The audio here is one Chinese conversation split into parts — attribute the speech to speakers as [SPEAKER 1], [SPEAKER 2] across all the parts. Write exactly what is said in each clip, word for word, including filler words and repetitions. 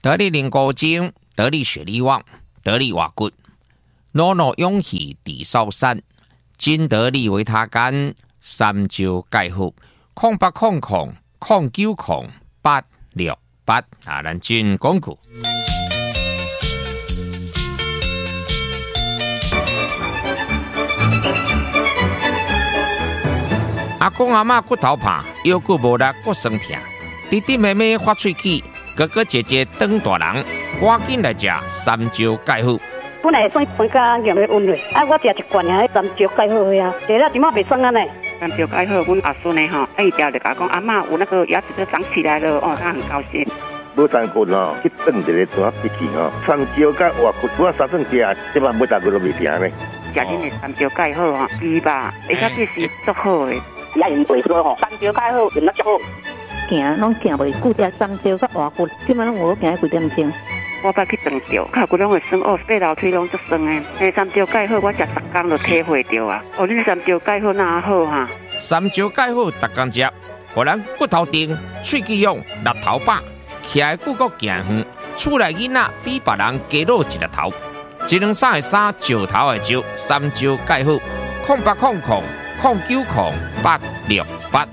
[SPEAKER 1] 得力灵骨精，得力血力旺，得力瓦骨，诺诺勇气地少山，金得力维他干，三焦钙护，空八空空空九空八六八啊！咱进广告。阿公阿嬷骨头怕，腰骨无力骨酸痛，弟弟妹妹发喙齿，哥哥姐姐长大人，赶紧来食三焦钙护。
[SPEAKER 2] 本来算分家养的温热，啊，我食一罐啊，三焦钙好呀，食了怎么袂酸啊呢？
[SPEAKER 3] 三焦钙好，阮阿孙呢吼，一条就讲讲阿嬷有那个牙齿都长起来了，哦，她很高兴。
[SPEAKER 4] 无三骨哦，去炖一个怎必去哦？三焦钙活骨，我三顿食，即摆每大骨都袂停呢。
[SPEAKER 3] 食恁的三焦钙好吼，猪吧，而且这是足好的。
[SPEAKER 2] 也用袂说吼，三焦钙好，用得足好。
[SPEAKER 5] 行拢行袂久，食三焦甲活骨，即摆拢有行几点钟。
[SPEAKER 3] 我捌去长着，脚骨拢会酸哦，爬楼梯拢足酸诶。诶，三焦钙好，我食十工就体会着啊。哦，恁三焦钙好哪好哈？
[SPEAKER 1] 三焦钙好，逐工食，互咱骨头硬，喙齿勇，力头饱，徛在骨骼行远，厝内囡仔比别人加老一粒头。一两三的三，石头的石，三焦钙好，空八空空空九空八六八。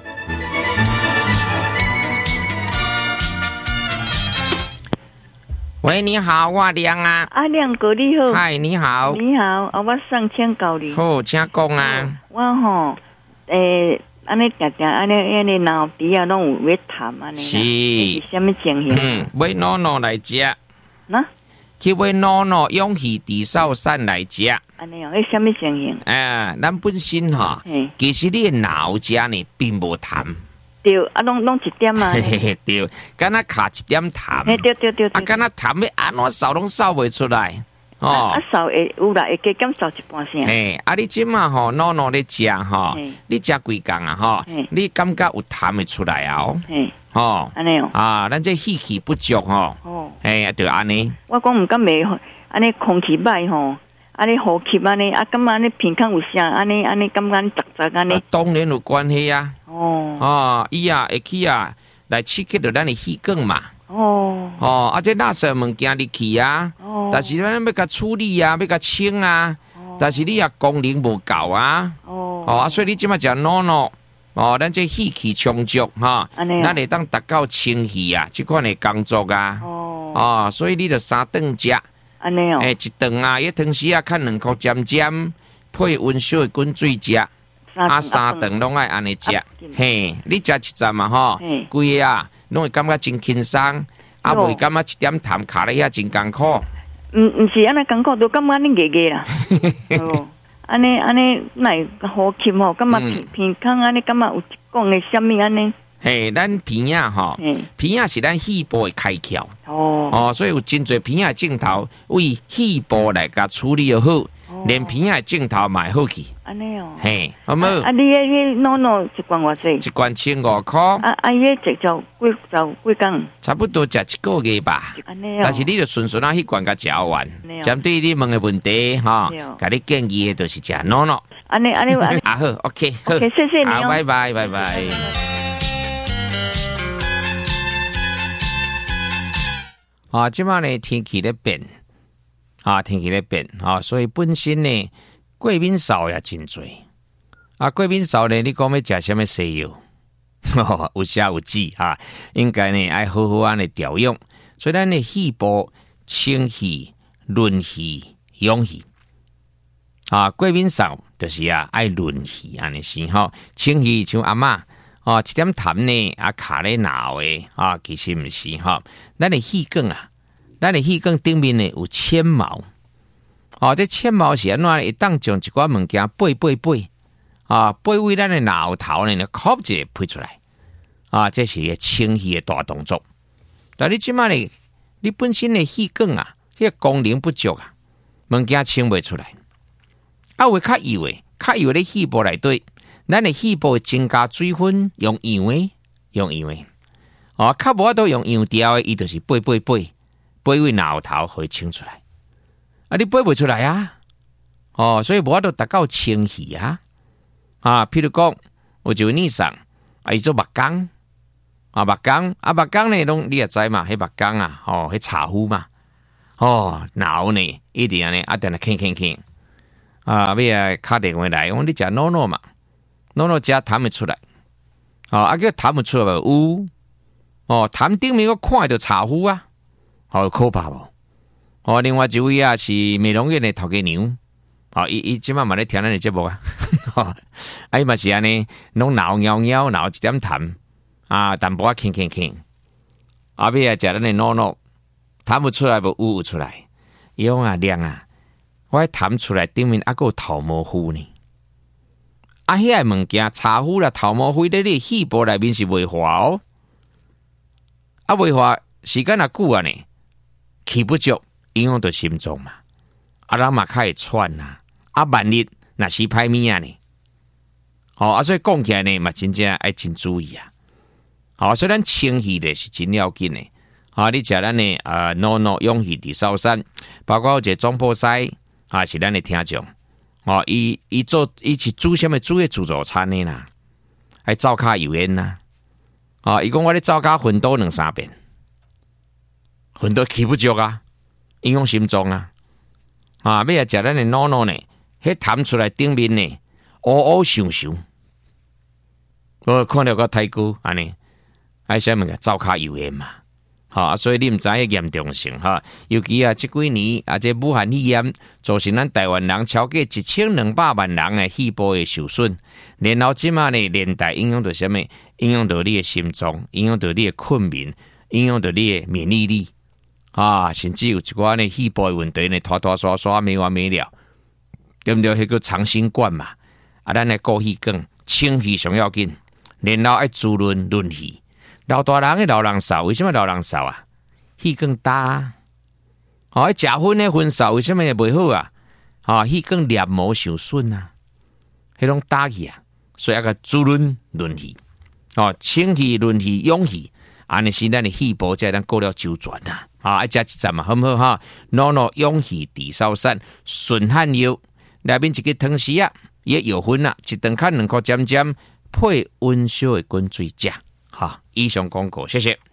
[SPEAKER 1] 喂，你好，我亮啊。
[SPEAKER 6] 啊，亮哥你好。
[SPEAKER 1] 嗨，你好。
[SPEAKER 6] 你好，啊，我送请教你。
[SPEAKER 1] 好，请讲啊。
[SPEAKER 6] 我吼，诶，安尼常常安尼安尼脑皮啊，拢有在痰安尼。
[SPEAKER 1] 是。
[SPEAKER 6] 是什么情形？
[SPEAKER 1] 嗯，买诺诺来食。
[SPEAKER 6] 喏。
[SPEAKER 1] 去买诺诺勇气地少山来食。
[SPEAKER 6] 安尼哦，迄什么情形？
[SPEAKER 1] 哎，咱本身哈，其实你的脑食呢并无痰。
[SPEAKER 6] 对，啊，拢拢一点啊。
[SPEAKER 1] 嘿嘿嘿，对，敢若卡一点痰。
[SPEAKER 6] 嘿，对对对。
[SPEAKER 1] 啊，敢若痰要安怎扫拢扫袂出来。
[SPEAKER 6] 哦。啊，扫会有啦，会加减扫一半先。
[SPEAKER 1] 嘿，啊，你即马吼，诺诺咧食吼，你食几工啊吼？你感觉有痰会出来啊？
[SPEAKER 6] 嘿。
[SPEAKER 1] 哦。
[SPEAKER 6] 安尼哦。
[SPEAKER 1] 啊，咱这气气不足吼。哦。嘿，就安尼。
[SPEAKER 6] 我讲毋敢袂，安尼空气歹吼。安尼呼吸安尼，啊，感觉安尼鼻孔有啥？安尼安尼，感觉杂杂安尼。
[SPEAKER 1] 当然有关系啊。
[SPEAKER 6] 哦。
[SPEAKER 1] 哦，伊啊会去啊来刺激到咱的气管嘛。
[SPEAKER 6] 哦。
[SPEAKER 1] 哦，啊，这垃圾物件入去啊。哦。但是咱要甲处理啊，要甲清啊。哦。但是你啊功能无够啊。哦。哦啊，所以你即马食诺诺，哦，咱这气气充足哈。安尼。咱会当达到清气啊，即款的工作啊。哦。哦，所以你就三顿食。
[SPEAKER 6] 安尼哦，
[SPEAKER 1] 诶，一顿啊，迄汤匙啊，看两颗尖尖，配温烧的滚水食，啊，三顿拢爱安尼食。嘿，你食一站嘛吼，规个啊，拢会感觉真轻松，啊，袂感觉一点痰卡咧遐真艰苦。
[SPEAKER 6] 毋毋是安尼艰苦，都感觉安尼热热啦。哦，安尼安尼来呼吸吼，感觉鼻鼻孔安尼感觉有一讲的什么安尼。
[SPEAKER 1] 嘿，咱鼻仔吼，鼻仔是咱肺部的开窍，哦，哦，所以有真侪鼻仔镜头为肺部来甲处理好，哦、连鼻仔镜头买好去。
[SPEAKER 6] 安尼哦，
[SPEAKER 1] 嘿，好冇？
[SPEAKER 6] 啊，你迄迄诺诺一罐偌济？
[SPEAKER 1] 一罐千五块。
[SPEAKER 6] 啊啊，迄一就几就几工？
[SPEAKER 1] 差不多食一个月吧。
[SPEAKER 6] 安尼哦。但
[SPEAKER 1] 是你就顺顺啊，迄罐甲食完。针对你问的问题哈，甲你建议的就是食诺诺。
[SPEAKER 6] 安尼安尼安尼。
[SPEAKER 1] 啊好 ，OK， 好，
[SPEAKER 6] OK， 谢谢你
[SPEAKER 1] 哦。拜拜，拜拜。啊，即摆呢天气咧变，啊天气咧变，啊，所以本身呢过敏扫也真多。啊，过敏扫呢，你讲要食什么西药？有写有指啊，应该呢爱好好安尼调养。所以咱的肺部清气、润气、养气。啊，过敏扫就是啊爱润气安尼先吼，清气像阿嬷。哦，一點痰呢，啊卡咧腦嘅，啊其實唔是哈，咱嘅氣管啊，咱嘅氣管頂面呢有纖毛，哦，這纖毛是安怎會當將一寡物件背背背，啊背位咱嘅腦頭呢，吸一個配出來，啊，這是個清氣嘅大動作。但你即馬呢，你本身嘅氣管啊，這個功能不足啊，物件清袂出來，啊會較油嘅，較油咧氣部內底。咱的肺部增加水分，用氧的，用氧的，哦，較無法度用氧調的，伊就是背背背，背位腦頭可以清出來，啊，你背袂出來啊，哦，所以無法度達到清氣啊，啊，譬如講，有一位女生，啊，伊做目工， 啊，目缸啊，目缸呢，拢你也知嘛，迄目缸啊，哦，迄茶壶嘛，哦，脑呢，一定呢，啊，等下啃啃啃，啊，尾啊，打电话来，讲你食诺诺嘛，诺诺食痰会出来，哦，啊，叫痰会出来有，哦，痰顶面我看到茶壶啊，哦，可怕无？哦，另外一位啊是美容院的头家娘，哦，伊伊即摆嘛咧听咱的节目啊，啊，伊嘛是安尼，拢挠挠挠挠一点痰。啊，淡薄仔啃啃啃，后尾啊，食咱的诺诺，痰不出来无有有出来，伊讲啊亮啊，我痰出来顶面还佫有头毛糊呢。啊，遐个物件茶壶啦、头毛灰咧，你细胞内面是袂化哦。啊，袂化时间若久啊呢，气不足，影响到心脏嘛。啊，人嘛较会喘呐。啊，万一若是歹物啊呢，哦，啊，所以讲起来呢，嘛真正爱真注意啊。好，所以咱清气咧是真要紧的。啊，你食咱的啊诺诺勇气地烧山，包括有一个总波西啊，是咱的听众。哦，伊伊做伊是煮什么煮的自助餐的啦，还灶骹油烟呐。啊，伊讲我咧灶骹昏倒两三遍，昏倒起不足啊，影响心脏啊。啊，尾啊食咱的诺诺呢，迄痰出来顶面呢，乌乌想想，我看到个太久安尼。爱啥物个灶骹油烟嘛，哈，所以你毋知迄严重性哈。尤其啊，即几年啊，这武汉肺炎造成咱台湾人超过一千两百万人的细胞的受损，然后即马呢，连带影响到啥物？影响到你的心脏，影响到你的困眠，影响到你的免疫力啊，甚至有一寡呢细胞的问题呢，拖拖刷刷没完没了，对不对？迄个长新冠嘛，啊，咱的过气管清气上要紧，然后爱滋润润气。老大人的老人少，为什么老人少啊？气更大，哦，食薰的薰少，为什么会袂好啊？哦，气更黏膜受损啊，迄种打气啊，所以要个滋润润气，哦，清气润气勇气，安尼是咱的细胞才能过了周转啊！啊，爱食一站嘛，好唔好哈？诺诺勇气地烧散顺汗药，内面一个汤匙啊，也有分啊，一顿看两颗尖尖配温烧的滚水食。好，以上广告，谢谢。